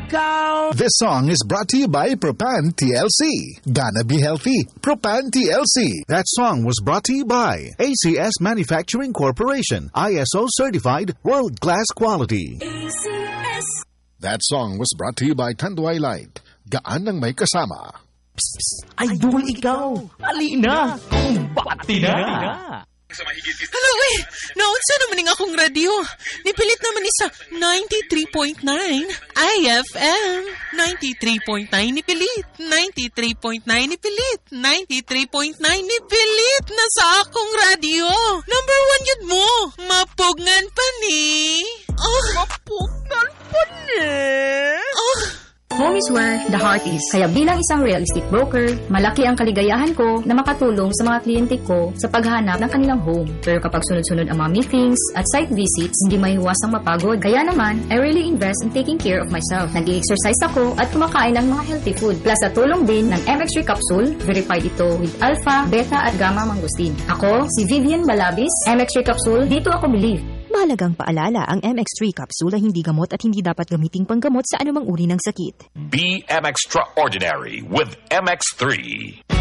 ikaw. This song is brought to you by Propan TLC. Gonna be healthy. Propan TLC. That song was brought to you by ACS Manufacturing Corporation. ISO certified world-class quality. ACS. That song was brought to you by Tanduay Light. Gaan ng may kasama. Idol ikaw. Alina. Kumbati na. Hello, naunsa naman nga akong radio. Nipilit naman isa 93.9 IFM. 93.9 nipilit. 93.9 nipilit. 93.9 nipilit na sa akong radio. Number 1 yun mo. Mapugngan pa ni. Mapugngan pa ni. Home is where the heart is. Kaya bilang isang real estate broker, malaki ang kaligayahan ko na makatulong sa mga kliyente ko sa paghahanap ng kanilang home. Pero kapag sunod-sunod ang mga meetings at site visits, hindi maiiwasang mapagod. Kaya naman, I really invest in taking care of myself. Nag-i-exercise ako at kumakain ng mga healthy food. Plus sa tulong din ng MX3 capsule, verified ito with alpha, beta at gamma mangosteen. Ako, si Vivian Balabis, MX3 capsule, dito ako believe. Mahalagang paalala, ang MX3 capsule ay hindi gamot at hindi dapat gamiting panggamot sa anumang uri ng sakit. Be MX-traordinary with MX3.